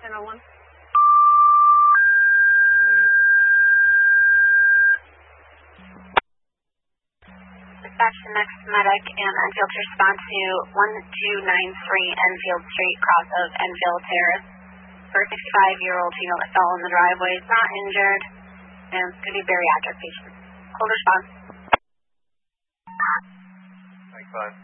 1001. Dispatch the next medic and Enfield to respond to 1293 Enfield Street, cross of Enfield Terrace. For a 65-year-old female that fell in the driveway, is not injured, and it's going to be bariatric patient. Hold response. Thanks, 5.